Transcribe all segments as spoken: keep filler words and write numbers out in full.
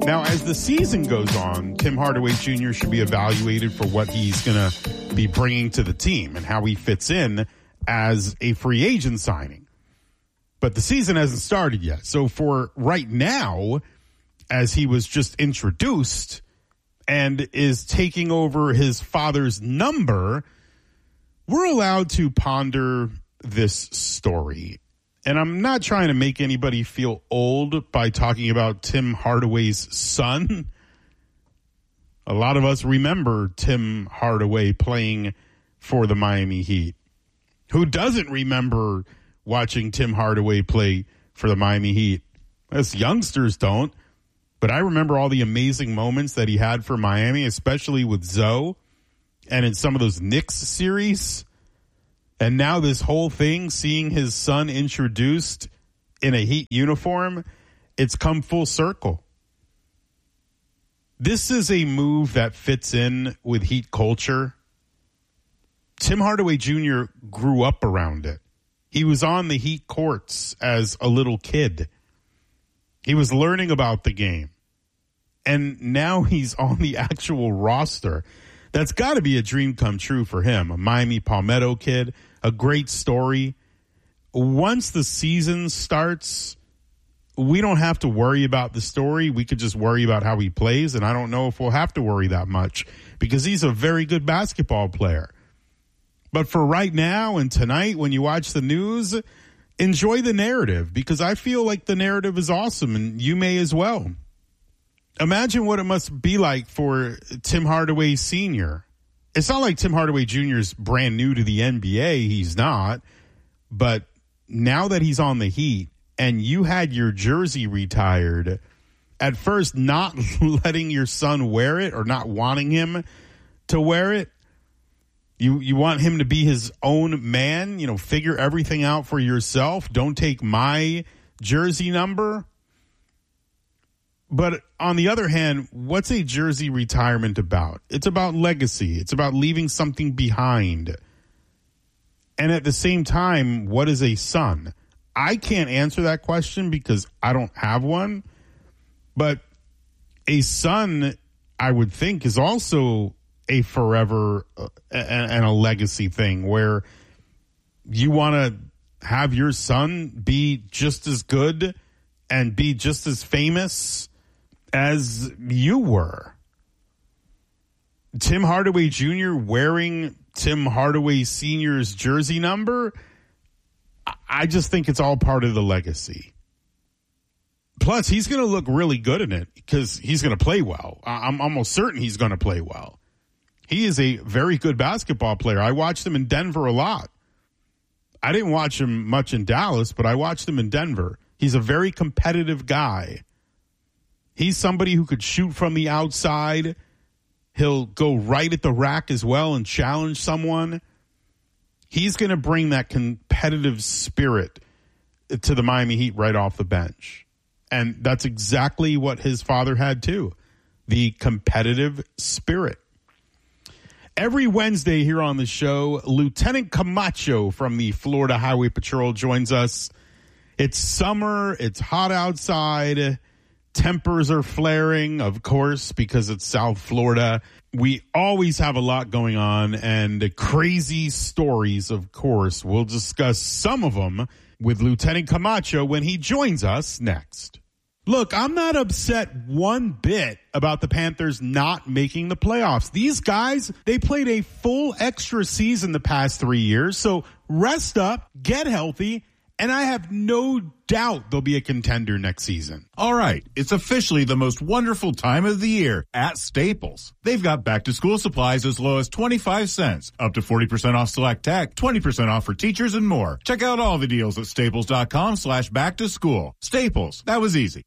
Now, as the season goes on, Tim Hardaway Junior should be evaluated for what he's going to be bringing to the team and how he fits in as a free agent signing. But the season hasn't started yet. So for right now, as he was just introduced and is taking over his father's number, we're allowed to ponder this story. And I'm not trying to make anybody feel old by talking about Tim Hardaway's son. A lot of us remember Tim Hardaway playing for the Miami Heat. Who doesn't remember watching Tim Hardaway play for the Miami Heat? Us youngsters don't. But I remember all the amazing moments that he had for Miami, especially with Zoe and in some of those Knicks series. And now this whole thing, seeing his son introduced in a Heat uniform, it's come full circle. This is a move that fits in with Heat culture. Tim Hardaway Junior grew up around it. He was on the Heat courts as a little kid. He was learning about the game. And now he's on the actual roster. That's got to be a dream come true for him. A Miami Palmetto kid, a great story. Once the season starts, we don't have to worry about the story. We could just worry about how he plays, and I don't know if we'll have to worry that much because he's a very good basketball player. But for right now and tonight, when you watch the news, enjoy the narrative because I feel like the narrative is awesome, and you may as well. Imagine what it must be like for Tim Hardaway Senior It's not like Tim Hardaway Junior is brand new to the N B A. He's not. But now that he's on the Heat and you had your jersey retired, at first not letting your son wear it or not wanting him to wear it, you, you want him to be his own man, you know, figure everything out for yourself. Don't take my jersey number. But on the other hand, what's a jersey retirement about? It's about legacy. It's about leaving something behind. And at the same time, what is a son? I can't answer that question because I don't have one. But a son, I would think, is also a forever uh, and, and a legacy thing where you want to have your son be just as good and be just as famous as you were. Tim Hardaway Junior wearing Tim Hardaway Senior's jersey number, I just think it's all part of the legacy. Plus, he's going to look really good in it because he's going to play well. I'm almost certain he's going to play well. He is a very good basketball player. I watched him in Denver a lot. I didn't watch him much in Dallas, but I watched him in Denver. He's a very competitive guy. He's somebody who could shoot from the outside. He'll go right at the rack as well and challenge someone. He's going to bring that competitive spirit to the Miami Heat right off the bench. And that's exactly what his father had too, the competitive spirit. Every Wednesday here on the show, Lieutenant Camacho from the Florida Highway Patrol joins us. It's summer. It's hot outside. Tempers are flaring, of course, because it's South Florida. We always have a lot going on and crazy stories, of course. We'll discuss some of them with Lieutenant Camacho when he joins us next. Look, I'm not upset one bit about the Panthers not making the playoffs. These guys, they played a full extra season the past three years, so rest up, get healthy, and I have no doubt they'll be a contender next season. All right, it's officially the most wonderful time of the year at Staples. They've got back-to-school supplies as low as twenty-five cents, up to forty percent off select tech, twenty percent off for teachers, and more. Check out all the deals at staples.com slash back-to-school. Staples, that was easy.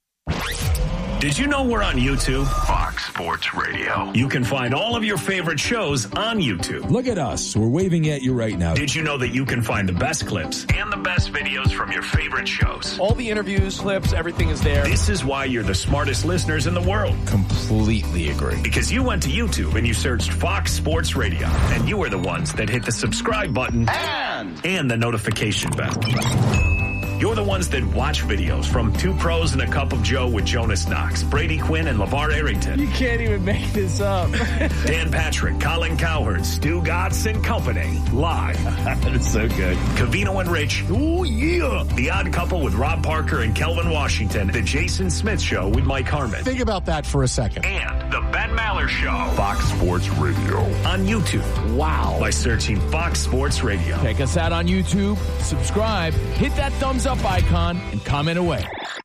Did you know we're on YouTube? Fox Sports Radio. You can find all of your favorite shows on YouTube. Look at us. We're waving at you right now. Did you know that you can find the best clips And the best videos from your favorite shows. All the interviews, clips, everything is there. This is why you're the smartest listeners in the world. Completely agree. Because you went to YouTube and you searched Fox Sports Radio. And you were the ones that hit the subscribe button And, and the notification bell. You're the ones that watch videos from Two Pros and a Cup of Joe with Jonas Knox, Brady Quinn, and LeVar Arrington. You can't even make this up. Dan Patrick, Colin Cowherd, Stu Gatz, and company. Live. That is so good. Covino and Rich. Oh, yeah. The Odd Couple with Rob Parker and Kelvin Washington. The Jason Smith Show with Mike Harmon. Think about that for a second. And The Ben Maller Show. Fox Sports Radio. On YouTube. Wow. By searching Fox Sports Radio. Check us out on YouTube. Subscribe. Hit that thumbs up icon and comment away.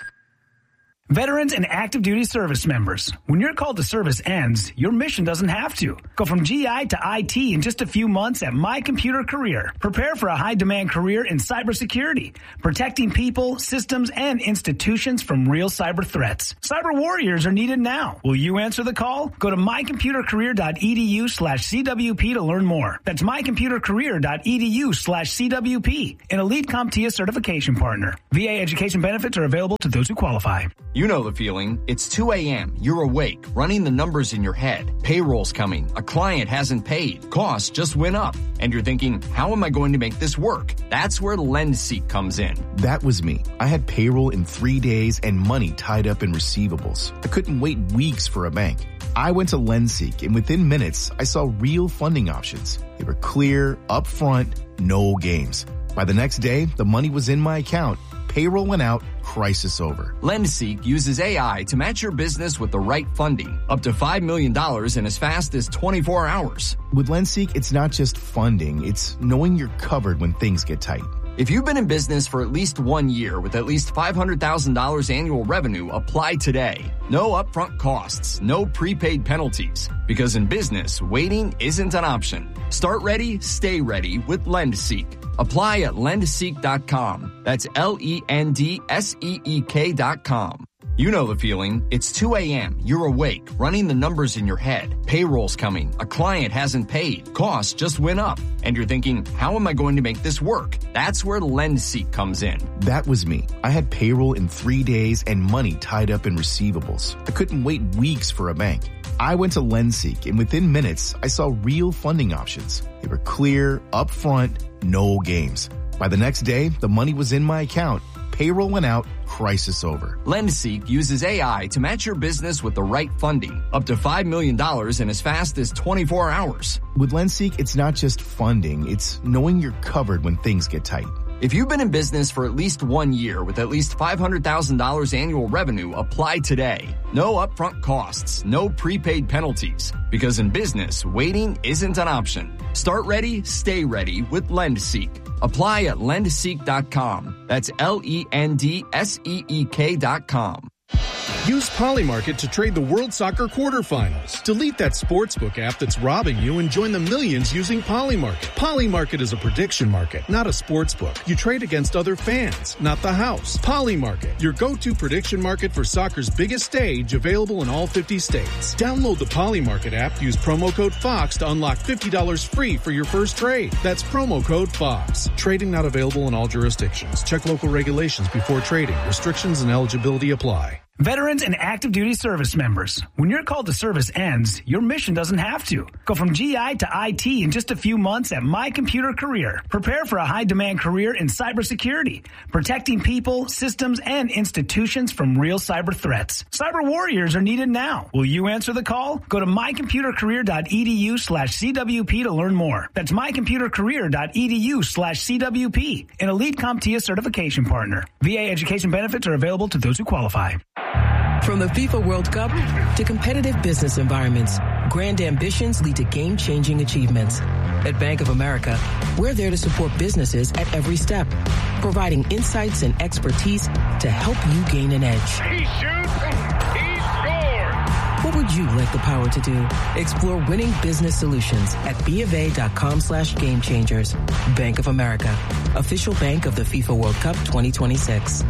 Veterans and active duty service members, when your call to service ends, your mission doesn't have to. Go from G I to I T in just a few months at My Computer Career. Prepare for a high-demand career in cybersecurity, protecting people, systems, and institutions from real cyber threats. Cyber warriors are needed now. Will you answer the call? Go to mycomputercareer.edu slash CWP to learn more. That's mycomputercareer.edu slash CWP, an Elite CompTIA certification partner. V A education benefits are available to those who qualify. You know the feeling. It's two a.m. You're awake, running the numbers in your head. Payroll's coming. A client hasn't paid. Costs just went up. And you're thinking, how am I going to make this work? That's where LendSeek comes in. That was me. I had payroll in three days and money tied up in receivables. I couldn't wait weeks for a bank. I went to LendSeek, and within minutes, I saw real funding options. They were clear, upfront, no games. By the next day, the money was in my account. Payroll went out, crisis over. LendSeek uses A I to match your business with the right funding, up to five million dollars in as fast as twenty-four hours. With LendSeek, it's not just funding, it's knowing you're covered when things get tight. If you've been in business for at least one year with at least five hundred thousand dollars annual revenue, apply today. No upfront costs, no prepaid penalties. Because in business, waiting isn't an option. Start ready, stay ready with LendSeek. Apply at lendseek dot com. That's L E N D S E E K dot com. You know the feeling. It's two a.m. You're awake, running the numbers in your head. Payroll's coming. A client hasn't paid. Costs just went up. And you're thinking, how am I going to make this work? That's where LendSeek comes in. That was me. I had payroll in three days and money tied up in receivables. I couldn't wait weeks for a bank. I went to LendSeek, and within minutes, I saw real funding options. They were clear, upfront, no games. By the next day, the money was in my account. Payroll went out, crisis over. LendSeek uses A I to match your business with the right funding, up to five million dollars in as fast as twenty-four hours. With LendSeek, it's not just funding, it's knowing you're covered when things get tight. If you've been in business for at least one year with at least five hundred thousand dollars annual revenue, apply today. No upfront costs, no prepaid penalties. Because in business, waiting isn't an option. Start ready, stay ready with LendSeek. Apply at lendseek dot com. That's L E N D S E E K dot com. Use Polymarket to trade the World Soccer quarterfinals. Delete that sportsbook app that's robbing you and join the millions using Polymarket. Polymarket is a prediction market, not a sportsbook. You trade against other fans, not the house. Polymarket, your go-to prediction market for soccer's biggest stage, available in all fifty states. Download the Polymarket app, use promo code FOX to unlock fifty dollars free for your first trade. That's promo code FOX. Trading not available in all jurisdictions. Check local regulations before trading. Restrictions and eligibility apply. Veterans and active duty service members, when your call to service ends, your mission doesn't have to. Go from G I to I T in just a few months at My Computer Career. Prepare for a high-demand career in cybersecurity, protecting people, systems, and institutions from real cyber threats. Cyber warriors are needed now. Will you answer the call? Go to mycomputercareer.edu slash CWP to learn more. That's mycomputercareer.edu slash CWP, an Elite CompTIA certification partner. V A education benefits are available to those who qualify. From the FIFA World Cup to competitive business environments, grand ambitions lead to game-changing achievements. At Bank of America, we're there to support businesses at every step, providing insights and expertise to help you gain an edge. He shoots, he scores! What would you like the power to do? Explore winning business solutions at BofA.com slash game changers. Bank of America, official bank of the FIFA World Cup twenty twenty-six.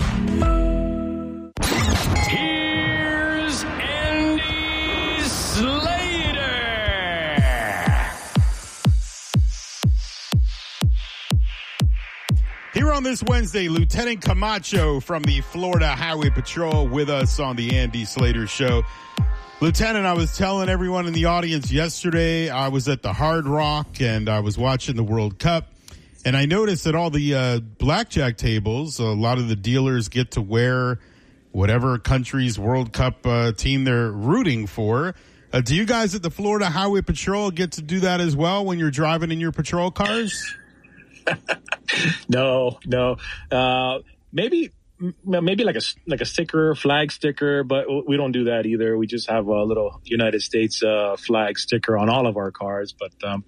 Here's Andy Slater. Here on this Wednesday, Lieutenant Camacho from the Florida Highway Patrol with us on the Andy Slater Show. Lieutenant, I was telling everyone in the audience yesterday, I was at the Hard Rock and I was watching the World Cup. And I noticed at all the uh, blackjack tables, a lot of the dealers get to wear whatever country's World Cup uh, team they're rooting for. Uh, do you guys at the Florida Highway Patrol get to do that as well when you're driving in your patrol cars? no, no. Uh, maybe maybe like a, like a sticker, flag sticker, but we don't do that either. We just have a little United States uh, flag sticker on all of our cars. But um,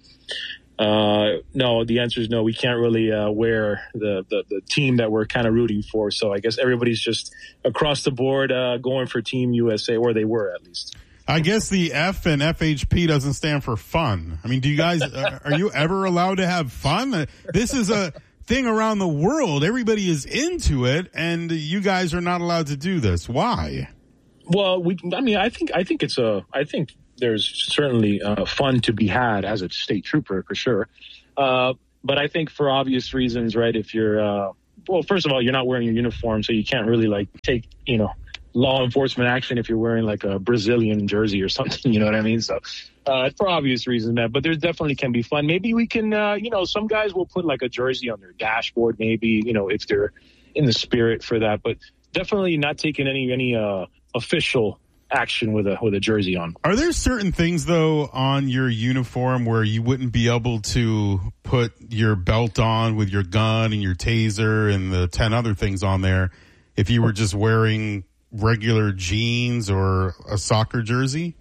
uh, no, the answer is no. We can't really uh, wear the, the, the team that we're kind of rooting for. So I guess everybody's just across the board uh, going for Team U S A, or they were at least. I guess the F in F H P doesn't stand for fun. I mean, do you guys, uh, are you ever allowed to have fun? Uh, this is a thing around the world. Everybody is into it, and you guys are not allowed to do this. Why? Well, we, I mean, I think, I think it's a, I think there's certainly uh, fun to be had as a state trooper for sure. Uh, but I think for obvious reasons, right? If you're, uh, well, first of all, you're not wearing your uniform, so you can't really like take, you know, law enforcement action if you're wearing like a Brazilian jersey or something, you know what I mean? So, uh, for obvious reasons, man, but there definitely can be fun. Maybe we can, uh, you know, some guys will put like a jersey on their dashboard, maybe, you know, if they're in the spirit for that, but definitely not taking any, any, uh, official action with a, with a jersey on. Are there certain things though on your uniform where you wouldn't be able to put your belt on with your gun and your taser and the ten other things on there if you were just wearing regular jeans or a soccer jersey?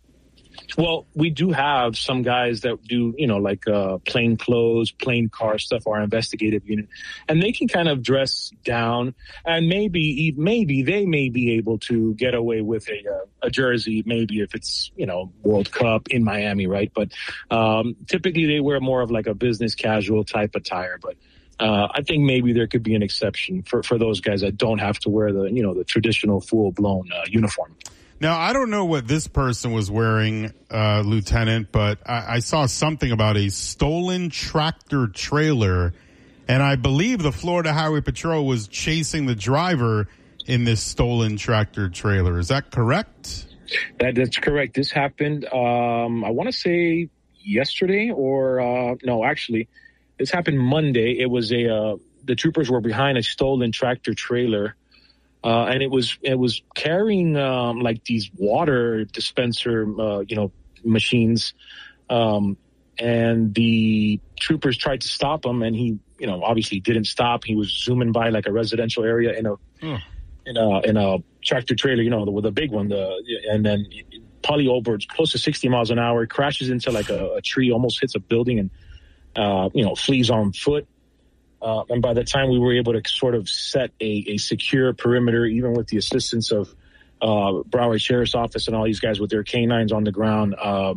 Well, we do have some guys that do, you know, like uh, plain clothes, plain car stuff, our investigative unit, and they can kind of dress down, and maybe maybe they may be able to get away with a uh, a jersey, maybe if it's, you know, World Cup in Miami, right? But um, typically they wear more of like a business casual type attire, but Uh, I think maybe there could be an exception for, for those guys that don't have to wear the, you know, the traditional full blown uh, uniform. Now, I don't know what this person was wearing, uh, Lieutenant, but I, I saw something about a stolen tractor trailer, and I believe the Florida Highway Patrol was chasing the driver in this stolen tractor trailer. Is that correct? That, that's correct. This happened, um, I want to say yesterday or, uh, no, actually, this happened Monday. It was a, uh, the troopers were behind a stolen tractor trailer. Uh, and it was, it was carrying, um, like these water dispenser, uh, you know, machines. Um, and the troopers tried to stop him, and he, you know, obviously didn't stop. He was zooming by like a residential area in a, hmm. in a, in a tractor trailer, you know, with a big one. The, and then probably over close to sixty miles an hour, crashes into like a, a tree, almost hits a building, and, uh, you know, flees on foot. Uh, and by the time we were able to sort of set a, a secure perimeter, even with the assistance of uh, Broward Sheriff's Office and all these guys with their canines on the ground, uh,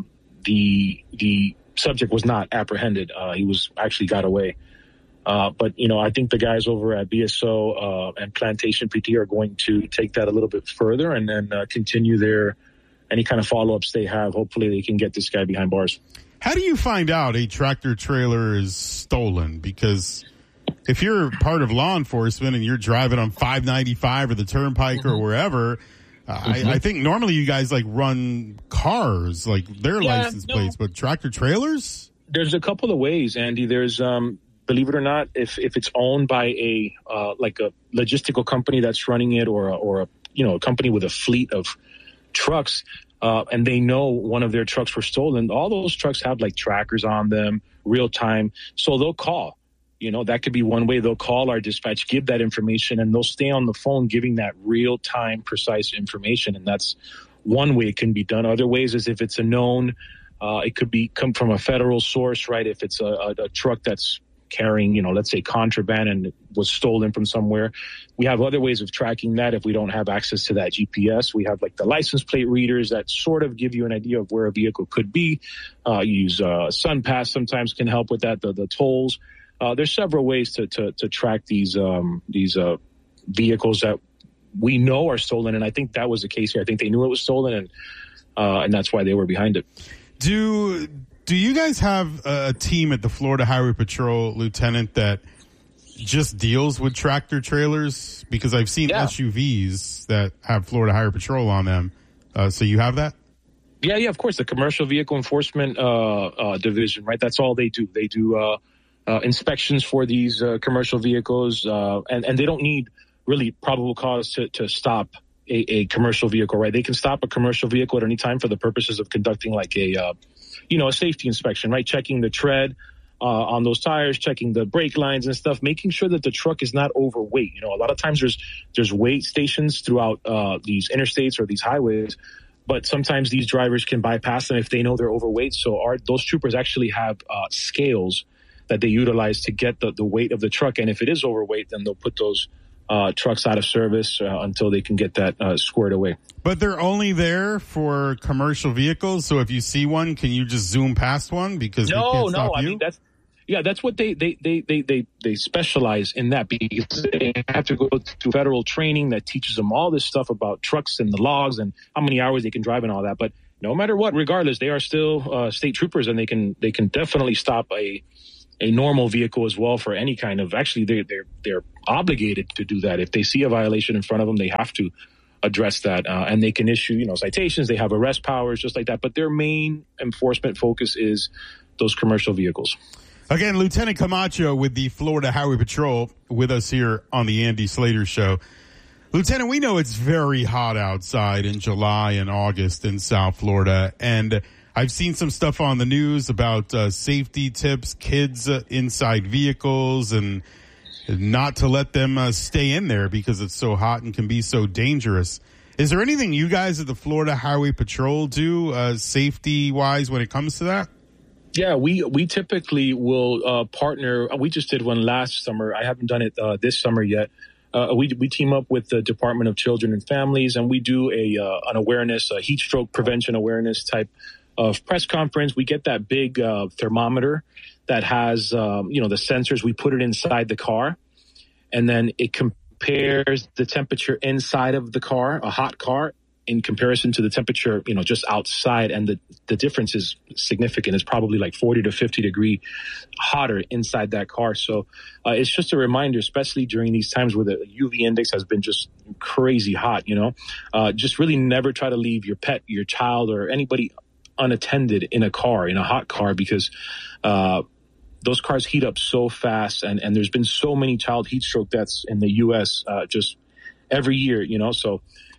the the subject was not apprehended. Uh, he was actually got away. Uh, but, you know, I think the guys over at B S O uh, and Plantation P T are going to take that a little bit further and then uh, continue their any kind of follow-ups they have. Hopefully they can get this guy behind bars. How do you find out a tractor trailer is stolen? Because if you're part of law enforcement and you're driving on five ninety-five or the Turnpike mm-hmm. or wherever, uh, mm-hmm. I, I think normally you guys like run cars, like their yeah, license no. plates, but tractor trailers? There's a couple of ways, Andy. There's, um, believe it or not, if, if it's owned by a, uh, like a logistical company that's running it, or a, or a, you know, a company with a fleet of trucks, uh, and they know one of their trucks were stolen, all those trucks have like trackers on them, real time. So they'll call. You know, that could be one way. They'll call our dispatch, give that information, and they'll stay on the phone giving that real-time, precise information. And that's one way it can be done. Other ways is if it's a known, uh, it could be come from a federal source, right? If it's a, a, a truck that's carrying, you know, let's say contraband and it was stolen from somewhere. We have other ways of tracking that if we don't have access to that G P S. We have like the license plate readers that sort of give you an idea of where a vehicle could be. Uh, use uh, SunPass sometimes can help with that, the, the tolls. Uh, there's several ways to, to, to track these um, these uh, vehicles that we know are stolen, and I think that was the case here. I think they knew it was stolen, and uh, and that's why they were behind it. Do do you guys have a team at the Florida Highway Patrol, Lieutenant, that just deals with tractor trailers? Because I've seen yeah. S U Vs that have Florida Highway Patrol on them. Uh, so you have that? Yeah, yeah, of course. The Commercial Vehicle Enforcement uh, uh, Division, right? That's all they do. They do. Uh, uh, inspections for these uh, commercial vehicles, uh, and, and they don't need really probable cause to, to stop a, a commercial vehicle, right? They can stop a commercial vehicle at any time for the purposes of conducting like a, uh, you know, a safety inspection, right? Checking the tread uh, on those tires, checking the brake lines and stuff, making sure that the truck is not overweight. You know, a lot of times there's there's weight stations throughout uh, these interstates or these highways, but sometimes these drivers can bypass them if they know they're overweight. So our those troopers actually have uh, scales that they utilize to get the, the weight of the truck. And if it is overweight, then they'll put those uh, trucks out of service uh, until they can get that uh, squared away. But they're only there for commercial vehicles. So if you see one, can you just zoom past one because no, they can't no, stop I you? mean, that's, yeah, that's what they, they, they, they, they, they specialize in that because they have to go to federal training that teaches them all this stuff about trucks and the logs and how many hours they can drive and all that. But no matter what, regardless, they are still uh, state troopers and they can, they can definitely stop a, a normal vehicle as well for any kind of, actually they're, they're, they're obligated to do that. If they see a violation in front of them, they have to address that. Uh, and they can issue, you know, citations, they have arrest powers just like that. But their main enforcement focus is those commercial vehicles. Again, Lieutenant Camacho with the Florida Highway Patrol with us here on the Andy Slater Show. Lieutenant, we know it's very hot outside in July and August in South Florida, and I've seen some stuff on the news about uh, safety tips, kids uh, inside vehicles, and not to let them uh, stay in there because it's so hot and can be so dangerous. Is there anything you guys at the Florida Highway Patrol do uh, safety-wise when it comes to that? Yeah, we we typically will uh, partner. We just did one last summer. I haven't done it uh, this summer yet. Uh, we we team up with the Department of Children and Families, and we do a uh, an awareness, a heat stroke prevention awareness type of press conference. We get that big uh, thermometer that has um, you know the sensors. We put it inside the car, and then it compares the temperature inside of the car, a hot car, in comparison to the temperature, you know, just outside. And the, the difference is significant. It's probably like forty to fifty degree hotter inside that car. So uh, it's just a reminder, especially during these times where the U V index has been just crazy hot, you know, uh, just really never try to leave your pet, your child, or anybody unattended in a car, in a hot car, because uh, those cars heat up so fast. And, and there's been so many child heat stroke deaths in the U S uh, just every year, you know, so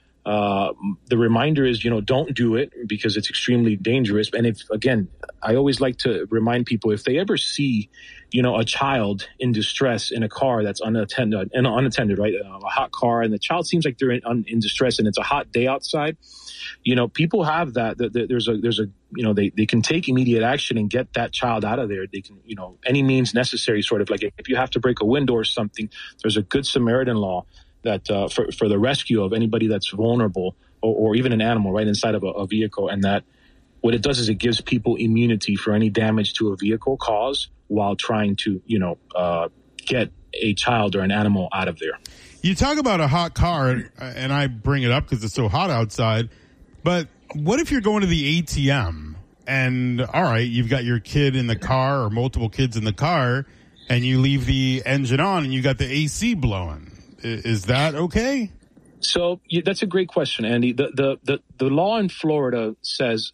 Uh, the reminder is, you know, don't do it because it's extremely dangerous. And if, again, I always like to remind people, if they ever see, you know, a child in distress in a car that's unattended, and unattended, right, a hot car, and the child seems like they're in, in distress and it's a hot day outside, you know, people have that, that there's a, there's a, you know, they, they can take immediate action and get that child out of there. They can, you know, any means necessary, sort of like if you have to break a window or something, there's a Good Samaritan law that uh, for, for the rescue of anybody that's vulnerable or, or even an animal right inside of a, a vehicle. And that what it does is it gives people immunity for any damage to a vehicle caused while trying to, you know, uh, get a child or an animal out of there. You talk about a hot car, and I bring it up because it's so hot outside, but what if you're going to the A T M and, all right, you've got your kid in the car or multiple kids in the car, and you leave the engine on and you got the A C blowing? Is that okay? So yeah, that's a great question, Andy. The, the the the law in Florida says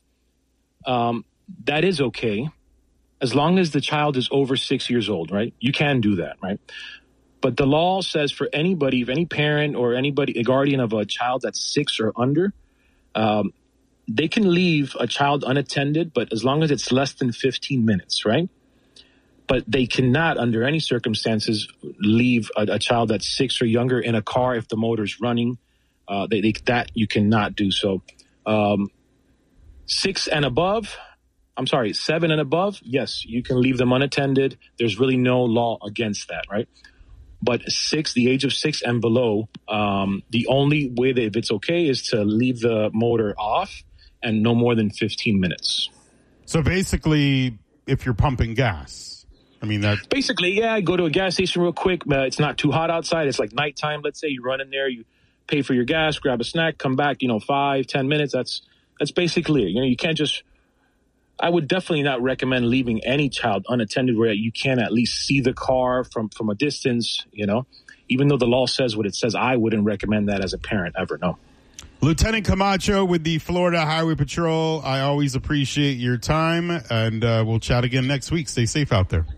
um, that is okay as long as the child is over six years old, right? You can do that, right? But the law says for anybody, if any parent or anybody, a guardian of a child that's six or under, um, they can leave a child unattended, but as long as it's less than fifteen minutes, right? But they cannot, under any circumstances, leave a, a child that's six or younger in a car if the motor's running. Uh, they, they, that you cannot do. So um, six and above, I'm sorry, seven and above, yes, you can leave them unattended. There's really no law against that, right? But six, the age of six and below, um, the only way that if it's okay is to leave the motor off and no more than fifteen minutes. So basically, if you're pumping gas. I mean, that basically, yeah, go to a gas station real quick. Uh, it's not too hot outside. It's like nighttime. Let's say you run in there, you pay for your gas, grab a snack, come back, you know, five, ten minutes. That's, that's basically it. You know, you can't just, I would definitely not recommend leaving any child unattended where you can at least see the car from, from a distance, you know, even though the law says what it says, I wouldn't recommend that as a parent ever, no. Lieutenant Camacho with the Florida Highway Patrol. I always appreciate your time, and uh, we'll chat again next week. Stay safe out there.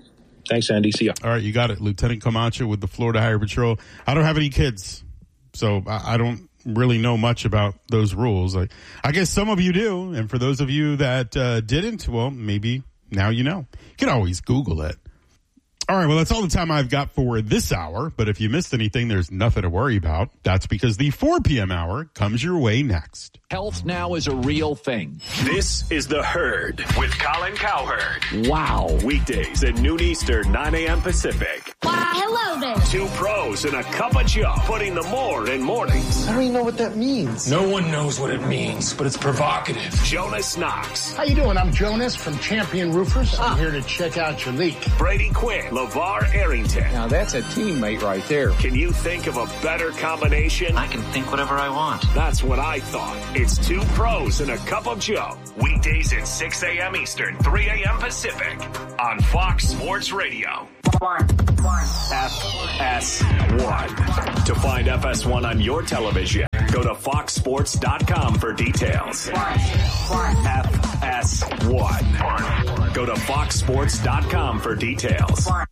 Thanks, Andy. See ya. All right, you got it. Lieutenant Camacho with the Florida Highway Patrol. I don't have any kids, so I, I don't really know much about those rules. I, I guess some of you do, and for those of you that uh, didn't, well, maybe now you know. You can always Google it. All right, well, that's all the time I've got for this hour, but if you missed anything, there's nothing to worry about. That's because the four p.m. hour comes your way next. Health now is a real thing. This is The Herd with Colin Cowherd. Wow. Weekdays at noon Eastern, nine a.m. Pacific. Why, hello there. Two pros and a cup of Joe, putting the more in mornings. I don't even know what that means. No one knows what it means, but it's provocative. Jonas Knox. How you doing? I'm Jonas from Champion Roofers. I'm here to check out your leak. Brady Quinn. LeVar Arrington. Now that's a teammate right there. Can you think of a better combination? I can think whatever I want. That's what I thought. It's two pros and a cup of Joe. Weekdays at six a.m. Eastern, three a.m. Pacific on Fox Sports Radio. One. One. F S one. To find F S one on your television, go to fox sports dot com for details. One. One. F S one. Go to fox sports dot com for details. One.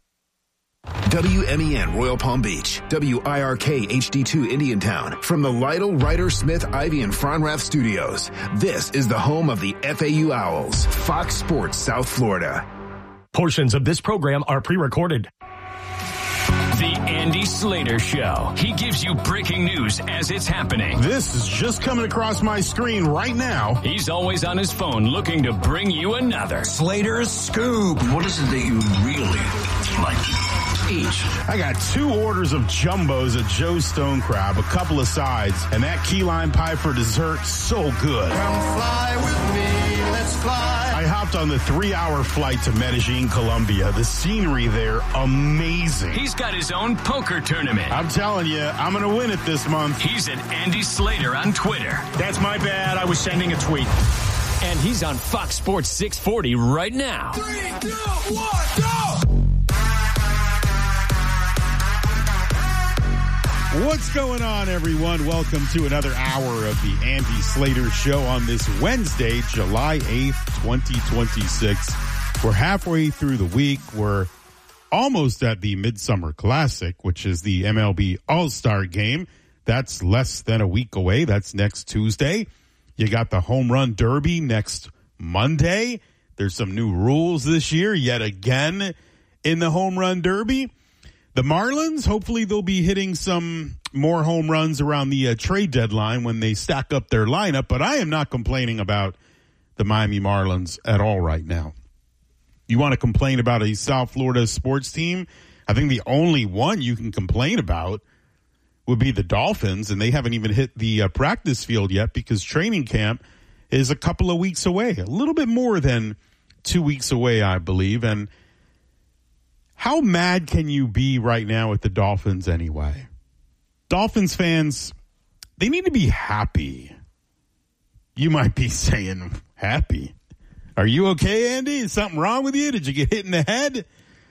W M E N Royal Palm Beach, W I R K H D two Indiantown. From the Lytle, Ryder, Smith, Ivy, and Fronrath Studios, this is the home of the F A U Owls, Fox Sports South Florida. Portions of this program are pre-recorded. The Andy Slater Show. He gives you breaking news as it's happening. This is just coming across my screen right now. He's always on his phone looking to bring you another Slater's Scoop. What is it that you really like to eat? I got two orders of jumbos at Joe's Stone Crab, a couple of sides, and that key lime pie for dessert, so good. Come fly with me, let's fly. I hopped on the three-hour flight to Medellin, Colombia. The scenery there, amazing. He's got his own poker tournament. I'm telling you, I'm going to win it this month. He's at Andy Slater on Twitter. That's my bad. I was sending a tweet. And he's on Fox Sports six forty right now. Three, two, one, go! What's going on, everyone? Welcome to another hour of the Andy Slater Show on this Wednesday, July eighth, twenty twenty-six. We're halfway through the week. We're almost at the Midsummer Classic, which is the M L B All-Star Game. That's less than a week away. That's next Tuesday. You got the Home Run Derby next Monday. There's some new rules this year, yet again, in the Home Run Derby. The Marlins, hopefully they'll be hitting some more home runs around the uh, trade deadline when they stack up their lineup, but I am not complaining about the Miami Marlins at all right now. You want to complain about a South Florida sports team? I think the only one you can complain about would be the Dolphins, and they haven't even hit the uh, practice field yet because training camp is a couple of weeks away, a little bit more than two weeks away, I believe, and how mad can you be right now at the Dolphins anyway? Dolphins fans, they need to be happy. You might be saying, happy? Are you okay, Andy? Is something wrong with you? Did you get hit in the head?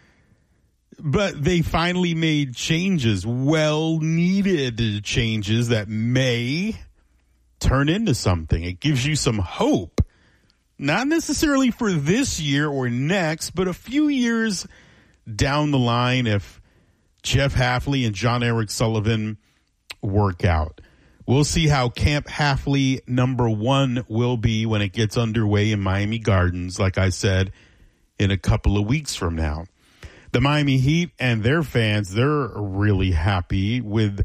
But they finally made changes, well-needed changes that may turn into something. It gives you some hope. Not necessarily for this year or next, but a few years down the line if Jeff Hafley and John Eric Sullivan work out. We'll see how Camp Hafley number one will be when it gets underway in Miami Gardens, like I said, in a couple of weeks from now. The Miami Heat and their fans, they're really happy with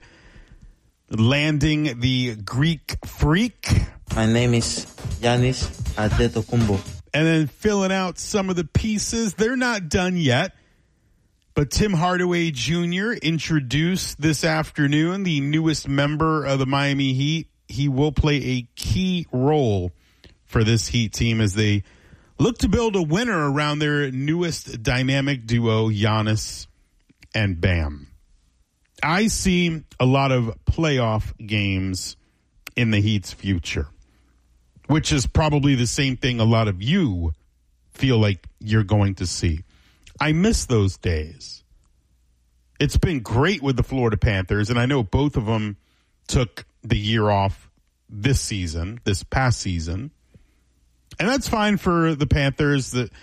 landing the Greek Freak. My name is Giannis Antetokounmpo. And then filling out some of the pieces. They're not done yet. But Tim Hardaway Junior introduced this afternoon the newest member of the Miami Heat. He will play a key role for this Heat team as they look to build a winner around their newest dynamic duo, Giannis and Bam. I see a lot of playoff games in the Heat's future, which is probably the same thing a lot of you feel like you're going to see. I miss those days. It's been great with the Florida Panthers, and I know both of them took the year off this season, this past season. And that's fine for the Panthers. The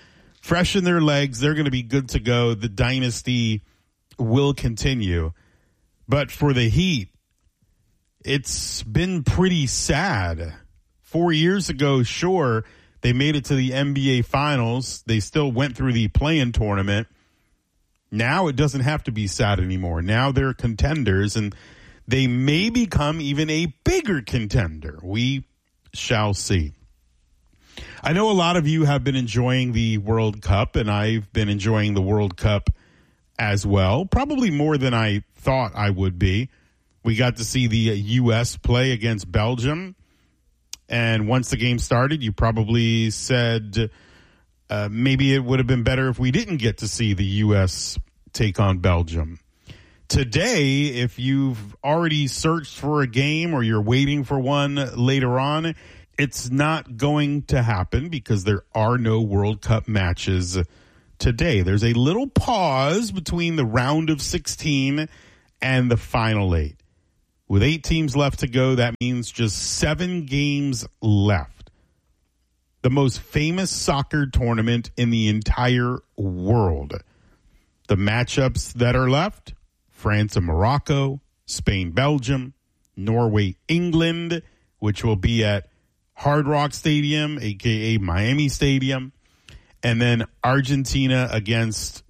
fresh in their legs. They're going to be good to go. The dynasty will continue. But for the Heat, it's been pretty sad. Four years ago, sure, they made it to the N B A Finals. They still went through the play-in tournament. Now it doesn't have to be sad anymore. Now they're contenders, and they may become even a bigger contender. We shall see. I know a lot of you have been enjoying the World Cup, and I've been enjoying the World Cup as well, probably more than I thought I would be. We got to see the U S play against Belgium. And once the game started, you probably said uh, maybe it would have been better if we didn't get to see the U S take on Belgium. Today, if you've already searched for a game or you're waiting for one later on, it's not going to happen because there are no World Cup matches today. There's a little pause between the round of sixteen and the final eight. With eight teams left to go, that means just seven games left. The most famous soccer tournament in the entire world. The matchups that are left, France and Morocco, Spain, Belgium, Norway, England, which will be at Hard Rock Stadium, a k a. Miami Stadium, and then Argentina against,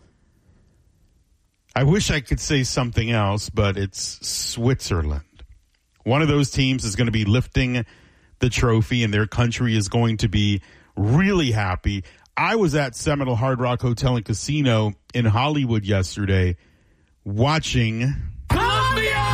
I wish I could say something else, but it's Switzerland. One of those teams is going to be lifting the trophy, and their country is going to be really happy. I was at Seminole Hard Rock Hotel and Casino in Hollywood yesterday watching Colombia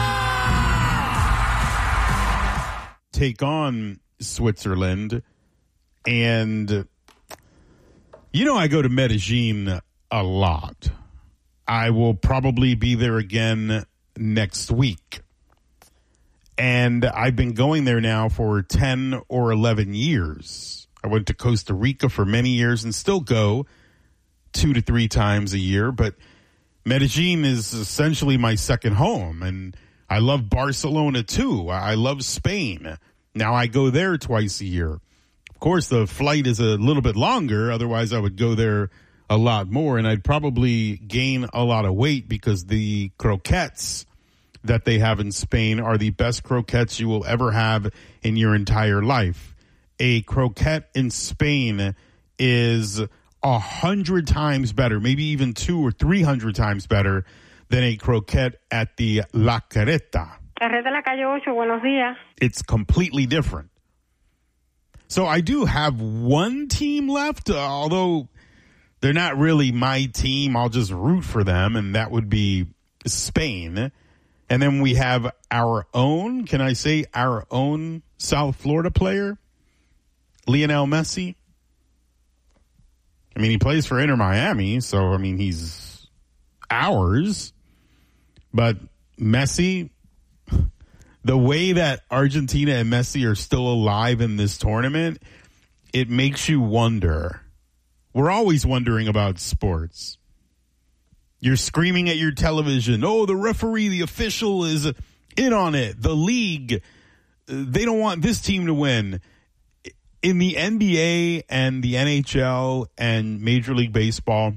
take on Switzerland. And, you know, I go to Medellin a lot. I will probably be there again next week. And I've been going there now for ten or eleven years. I went to Costa Rica for many years and still go two to three times a year. But Medellin is essentially my second home. And I love Barcelona, too. I love Spain. Now I go there twice a year. Of course, the flight is a little bit longer. Otherwise, I would go there a lot more, and I'd probably gain a lot of weight because the croquettes that they have in Spain are the best croquettes you will ever have in your entire life. A croquette in Spain is a hundred times better, maybe even two or three hundred times better than a croquette at the La Carreta. Carreta La Calle ocho, buenos días. It's completely different. So I do have one team left, uh, although they're not really my team. I'll just root for them, and that would be Spain. And then we have our own, can I say our own South Florida player, Lionel Messi. I mean, he plays for Inter Miami, so, I mean, he's ours. But Messi, the way that Argentina and Messi are still alive in this tournament, it makes you wonder. We're always wondering about sports. You're screaming at your television, oh, the referee, the official is in on it. The league, they don't want this team to win. In the N B A and the N H L and Major League Baseball,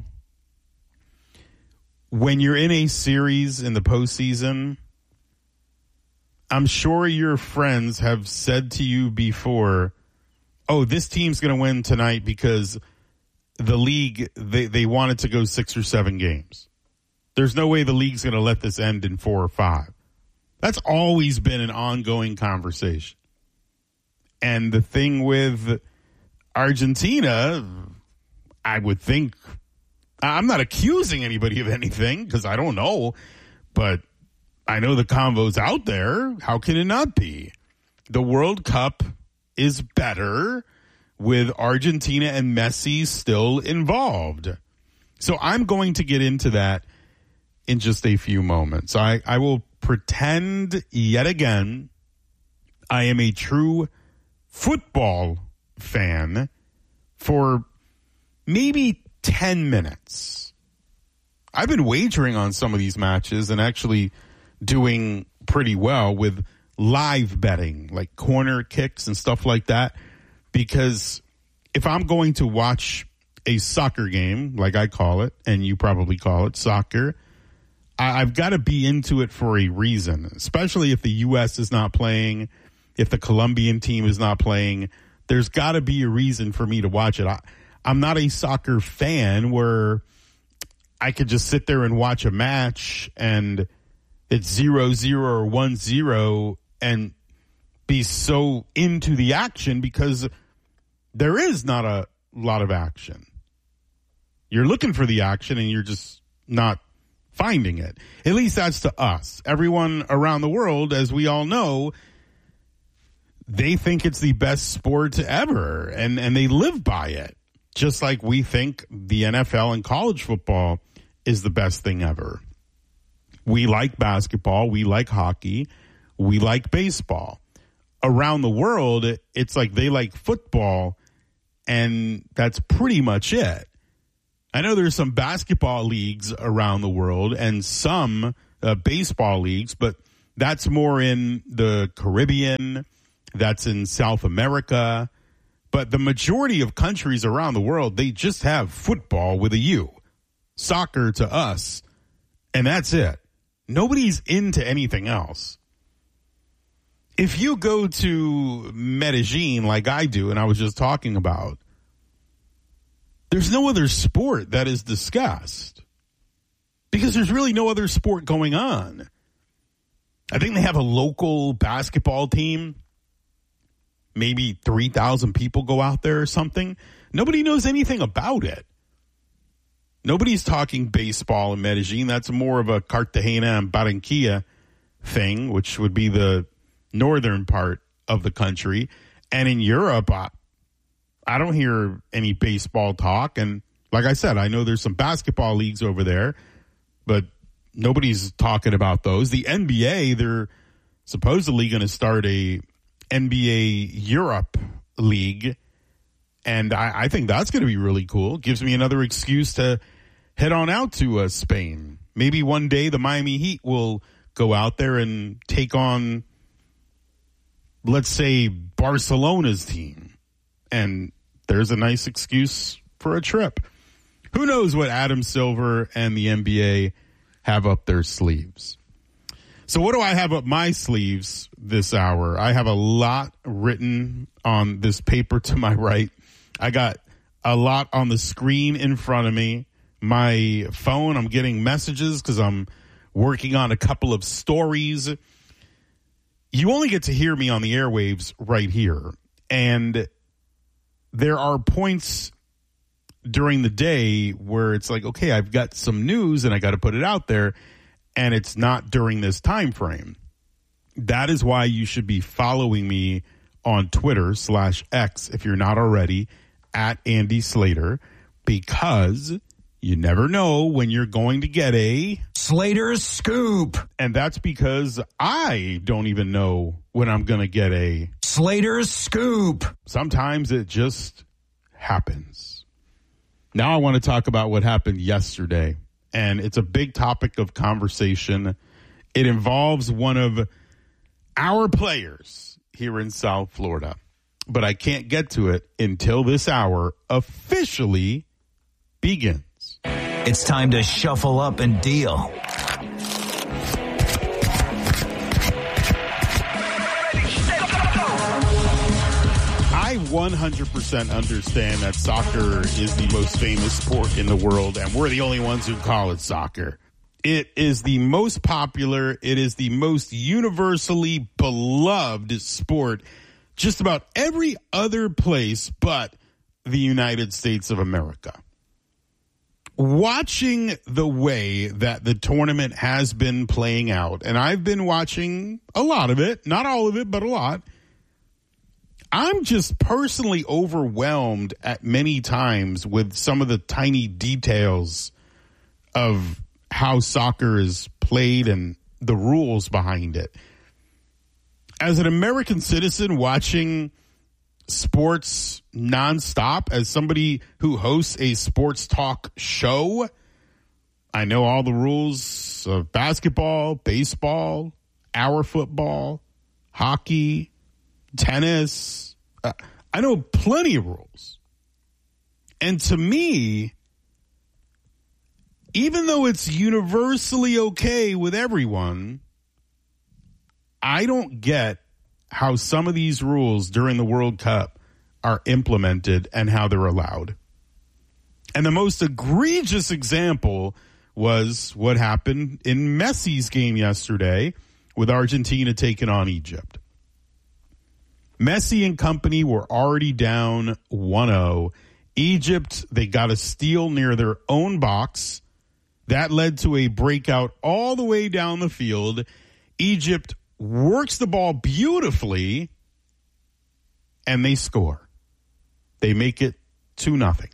when you're in a series in the postseason, I'm sure your friends have said to you before, oh, this team's going to win tonight because the league, they, they want it to go six or seven games. There's no way the league's going to let this end in four or five. That's always been an ongoing conversation. And the thing with Argentina, I would think, I'm not accusing anybody of anything because I don't know, but I know the convo's out there. How can it not be? The World Cup is better with Argentina and Messi still involved. So I'm going to get into that in just a few moments. I, I will pretend yet again I am a true football fan for maybe ten minutes. I've been wagering on some of these matches and actually doing pretty well with live betting, like corner kicks and stuff like that, because if I'm going to watch a soccer game, like I call it, and you probably call it soccer, I, I've got to be into it for a reason, especially if the U S is not playing, if the Colombian team is not playing. There's got to be a reason for me to watch it. I, I'm not a soccer fan where I could just sit there and watch a match and it's zero zero or one zero and be so into the action, because there is not a lot of action. You're looking for the action and you're just not finding it. At least that's to us. Everyone around the world, as we all know, they think it's the best sport ever, and, and they live by it. Just like we think the N F L and college football is the best thing ever. We like basketball. We like hockey. We like baseball. Around the world, it's like they like football, and that's pretty much it. I know there's some basketball leagues around the world and some uh, baseball leagues, but that's more in the Caribbean. That's in South America. But the majority of countries around the world, they just have football with a U. Soccer to us. And that's it. Nobody's into anything else. If you go to Medellin like I do, and I was just talking about, there's no other sport that is discussed because there's really no other sport going on. I think they have a local basketball team. Maybe three thousand people go out there or something. Nobody knows anything about it. Nobody's talking baseball in Medellin. That's more of a Cartagena and Barranquilla thing, which would be the northern part of the country. And in Europe, I, I don't hear any baseball talk. And like I said, I know there's some basketball leagues over there, but nobody's talking about those. The N B A, they're supposedly going to start a N B A Europe league, and I, I think that's going to be really cool. Gives me another excuse to head on out to uh, Spain. Maybe one day the Miami Heat will go out there and take on, let's say, Barcelona's team, and there's a nice excuse for a trip. Who knows what Adam Silver and the N B A have up their sleeves? So what do I have up my sleeves this hour? I have a lot written on this paper to my right. I got a lot on the screen in front of me. My phone, I'm getting messages because I'm working on a couple of stories. You only get to hear me on the airwaves right here. And there are points during the day where it's like, okay, I've got some news and I got to put it out there. And it's not during this time frame. That is why you should be following me on Twitter slash X, if you're not already, at Andy Slater, because you never know when you're going to get a Slater's Scoop. And that's because I don't even know when I'm going to get a Slater's Scoop. Sometimes it just happens. Now I want to talk about what happened yesterday. And it's a big topic of conversation. It involves one of our players here in South Florida. But I can't get to it until this hour officially begins. It's time to shuffle up and deal. I one hundred percent understand that soccer is the most famous sport in the world, and we're the only ones who call it soccer. It is the most popular. It is the most universally beloved sport just about every other place but the United States of America. Watching the way that the tournament has been playing out, and I've been watching a lot of it, not all of it, but a lot, I'm just personally overwhelmed at many times with some of the tiny details of how soccer is played and the rules behind it. As an American citizen watching sports nonstop, as somebody who hosts a sports talk show, I know all the rules of basketball, baseball, our football, hockey, tennis. Uh, I know plenty of rules. And to me, even though it's universally okay with everyone, I don't get how some of these rules during the World Cup are implemented and how they're allowed. And the most egregious example was what happened in Messi's game yesterday with Argentina taking on Egypt. Messi and company were already down one oh. Egypt, they got a steal near their own box. That led to a breakout all the way down the field. Egypt works the ball beautifully, and they score. They make it two nothing.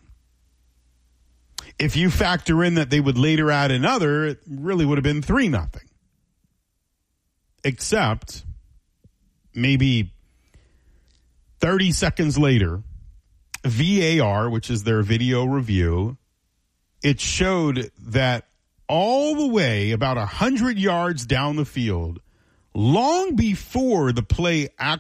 If you factor in that they would later add another, it really would have been three nothing. Except maybe thirty seconds later, V A R, which is their video review, it showed that all the way about one hundred yards down the field, long before the play actually